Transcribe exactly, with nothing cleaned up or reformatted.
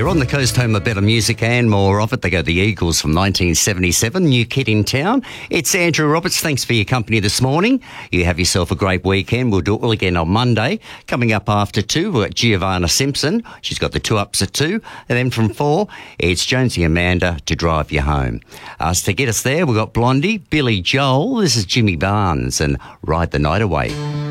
on the coast, home of better music and more of it. They go the Eagles from nineteen seventy-seven, New Kid in Town. It's Andrew Roberts. Thanks for your company this morning. You have yourself a great weekend. We'll do it all again on Monday. Coming up after two, we've got Giovanna Simpson. She's got the two ups at two. And then from four, it's Jonesy Amanda to drive you home. Uh, so to get us there, we've got Blondie, Billy Joel. This is Jimmy Barnes and Ride the Night Away.